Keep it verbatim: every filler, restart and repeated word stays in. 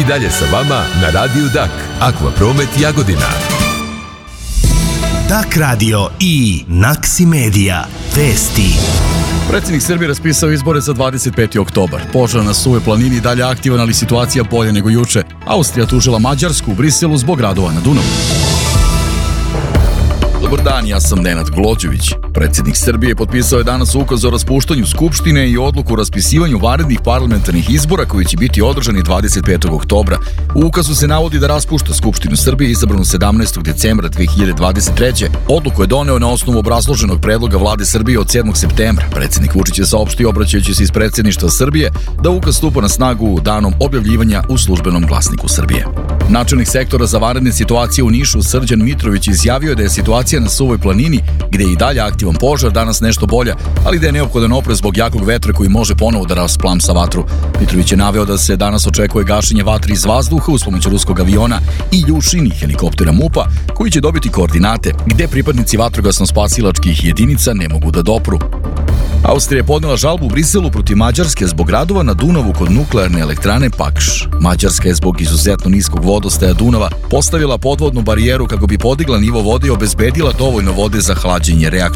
I dalje sa vama na Radiju Dak, Akvapromet Jagodina. Dak radio i Naksi Medija. Vesti. Predsjednik Srbije raspisao izbore za dvadeset peti oktobar. Požar na Suvoj planini dalje aktivan, ali situacija bolje nego juče. Austrija tužila Mađarsku u Briselu zbog radova na Dunavu. Dobar dan, ja sam Nenad Glođević. Predsjednik Srbije potpisao je danas ukaz o raspuštanju Skupštine i odluku o raspisivanju vanrednih parlamentarnih izbora koji će biti održani dvadeset petog oktobra. U ukazu se navodi da raspušta Skupštinu Srbije izabranu sedamnaestog decembra dve hiljade dvadeset treće. Odluku je doneo na osnovu obrazloženog predloga vlade Srbije od sedmog septembra. Predsjednik Vučić je saopštio, obraćajući se iz predsjedništva Srbije, da ukaz stupa na snagu danom objavljivanja u službenom glasniku Srbije. Načelnik sektora za vanredne situacije u Nišu, Srđan Mitrović, izjavio da je situacija na Suvoj planini, gde je i dalje aktivan požar, danas nešto bolja, ali da je neophodan oprez zbog jakog vetra koji može ponovo da rasplamsa vatru. Mitrović je naveo da se danas očekuje gašenje vatre iz vazduha uz pomoć ruskog aviona i Ljušin i helikoptera MUP-a, koji će dobiti koordinate gde pripadnici vatrogasno-spasilačkih jedinica ne mogu da dopru. Austrija je podnela žalbu u Briselu protiv Mađarske zbog radova na Dunavu kod nuklearne elektrane Pakš. Mađarska je zbog izuzetno niskog vodostaja Dunava postavila podvodnu barijeru kako bi podigla nivo vode i obezbedila dovoljno vode za hlađenje reaktora.